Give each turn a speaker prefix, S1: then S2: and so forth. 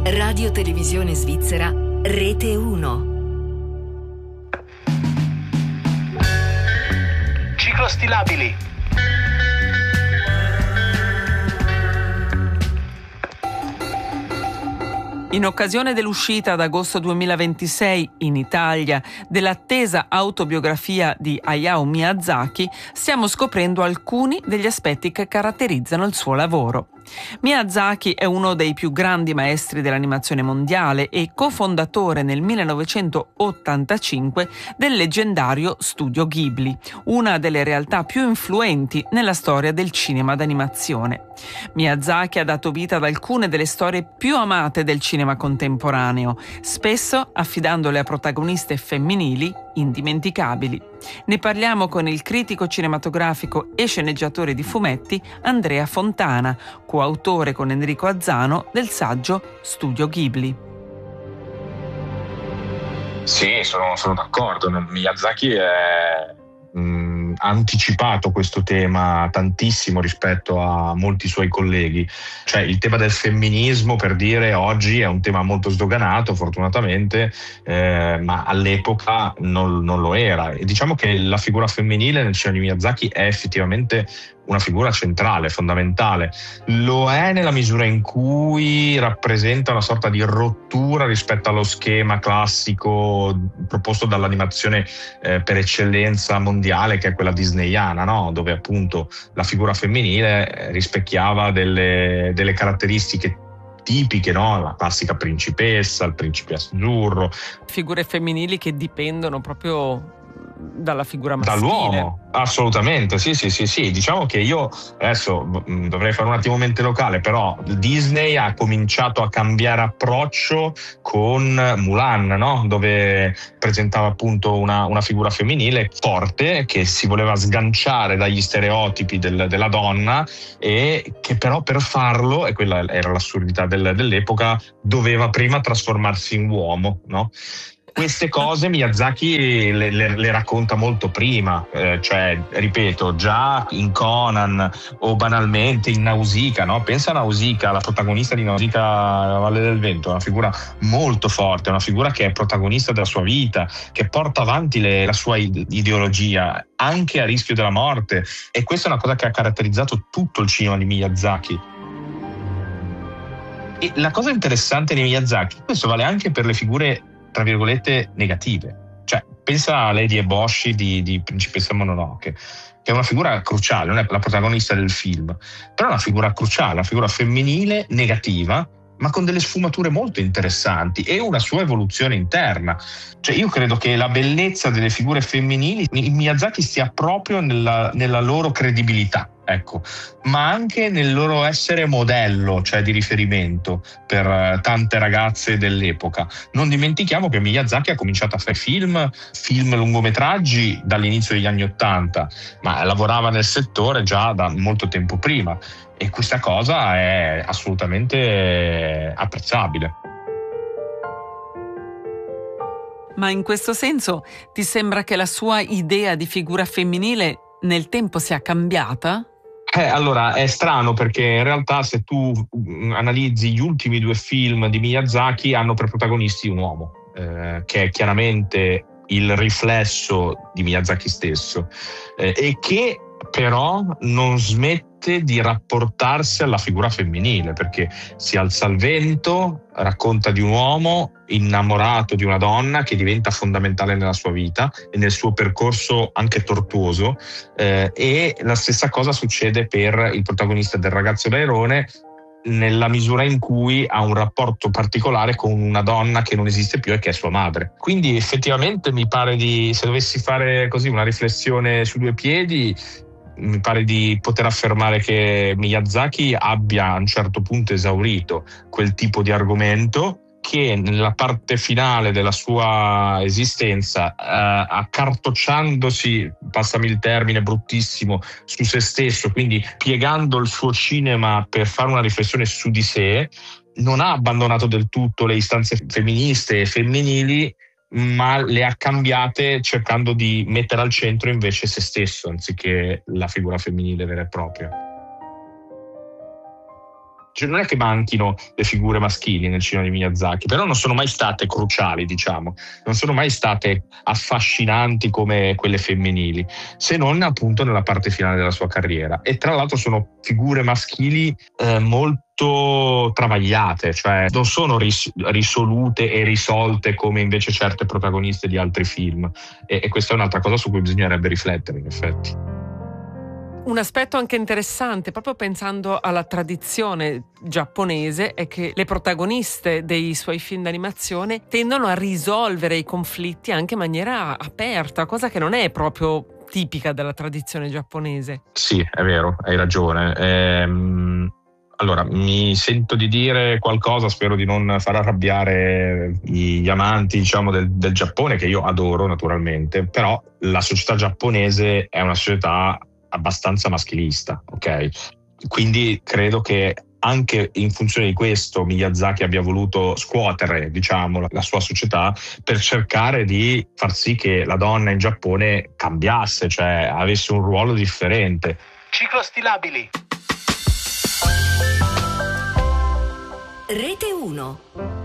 S1: Radio Televisione Svizzera, Rete 1.
S2: Ciclostilabili.
S3: In occasione dell'uscita ad agosto 2026 in Italia dell'attesa autobiografia di Hayao Miyazaki, stiamo scoprendo alcuni degli aspetti che caratterizzano il suo lavoro. Miyazaki è uno dei più grandi maestri dell'animazione mondiale e cofondatore nel 1985 del leggendario Studio Ghibli, una delle realtà più influenti nella storia del cinema d'animazione. Miyazaki ha dato vita ad alcune delle storie più amate del cinema contemporaneo, spesso affidandole a protagoniste femminili indimenticabili. Ne parliamo con il critico cinematografico e sceneggiatore di fumetti Andrea Fontana, coautore con Enrico Azzano del saggio Studio Ghibli.
S4: Sì, sono d'accordo. Miyazaki ha anticipato questo tema tantissimo rispetto a molti suoi colleghi. Cioè, il tema del femminismo, per dire, oggi è un tema molto sdoganato, fortunatamente, ma all'epoca non lo era. E diciamo che la figura femminile nel cinema di Miyazaki è effettivamente una figura centrale, fondamentale. Lo è nella misura in cui rappresenta una sorta di rottura rispetto allo schema classico proposto dall'animazione per eccellenza mondiale, che è quella disneyana, no? Dove appunto la figura femminile rispecchiava delle caratteristiche tipiche, no? La classica principessa, il principe azzurro.
S3: Figure femminili che dipendono proprio dalla figura maschile.
S4: Dall'uomo, assolutamente, sì. Diciamo che io adesso dovrei fare un attimo mente locale, però Disney ha cominciato a cambiare approccio con Mulan, no? Dove presentava appunto una figura femminile forte che si voleva sganciare dagli stereotipi della donna, e che però per farlo, e quella era l'assurdità dell'epoca, doveva prima trasformarsi in uomo, no? Queste cose Miyazaki le racconta molto prima, cioè, ripeto, già in Conan o banalmente in Nausicaa, no? Pensa a Nausicaa, la protagonista di Nausicaa, La Valle del Vento, una figura molto forte, una figura che è protagonista della sua vita, che porta avanti la sua ideologia, anche a rischio della morte, e questa è una cosa che ha caratterizzato tutto il cinema di Miyazaki. E la cosa interessante di Miyazaki, questo vale anche per le figure tra virgolette negative, cioè pensa a Lady Eboshi di Principessa Mononoke, che è una figura cruciale, non è la protagonista del film, però è una figura cruciale, una figura femminile negativa, ma con delle sfumature molto interessanti e una sua evoluzione interna. Cioè, io credo che la bellezza delle figure femminili in Miyazaki stia proprio nella loro credibilità, ecco, ma anche nel loro essere modello, cioè di riferimento per tante ragazze dell'epoca. Non dimentichiamo che Miyazaki ha cominciato a fare film lungometraggi dall'inizio degli anni '80, ma lavorava nel settore già da molto tempo prima, e questa cosa è assolutamente apprezzabile.
S3: Ma in questo senso ti sembra che la sua idea di figura femminile nel tempo sia cambiata?
S4: Allora, è strano, perché in realtà se tu analizzi gli ultimi 2 film di Miyazaki, hanno per protagonisti un uomo, che è chiaramente il riflesso di Miyazaki stesso, e che però non smette di rapportarsi alla figura femminile, perché Si alza il vento racconta di un uomo innamorato di una donna che diventa fondamentale nella sua vita e nel suo percorso anche tortuoso, e la stessa cosa succede per il protagonista del Ragazzo d'airone, nella misura in cui ha un rapporto particolare con una donna che non esiste più e che è sua madre. Quindi effettivamente mi pare se dovessi fare così una riflessione su 2 piedi, mi pare di poter affermare che Miyazaki abbia a un certo punto esaurito quel tipo di argomento, che nella parte finale della sua esistenza, accartocciandosi, passami il termine bruttissimo, su se stesso, quindi piegando il suo cinema per fare una riflessione su di sé, non ha abbandonato del tutto le istanze femministe e femminili, ma le ha cambiate cercando di mettere al centro invece se stesso, anziché la figura femminile vera e propria. Cioè, non è che manchino le figure maschili nel cinema di Miyazaki, però non sono mai state cruciali, diciamo, non sono mai state affascinanti come quelle femminili, se non appunto nella parte finale della sua carriera. E tra l'altro sono figure maschili molto travagliate, cioè non sono risolute e risolte come invece certe protagoniste di altri film, e questa è un'altra cosa su cui bisognerebbe riflettere, in effetti.
S3: Un aspetto anche interessante, proprio pensando alla tradizione giapponese, è che le protagoniste dei suoi film d'animazione tendono a risolvere i conflitti anche in maniera aperta, cosa che non è proprio tipica della tradizione giapponese.
S4: Sì, è vero, hai ragione. Allora, mi sento di dire qualcosa, spero di non far arrabbiare gli amanti, diciamo, del Giappone, che io adoro naturalmente, però la società giapponese è una società abbastanza maschilista, ok? Quindi credo che anche in funzione di questo Miyazaki abbia voluto scuotere, diciamo, la sua società per cercare di far sì che la donna in Giappone cambiasse, cioè avesse un ruolo differente.
S2: Ciclostilabili.
S1: Rete 1.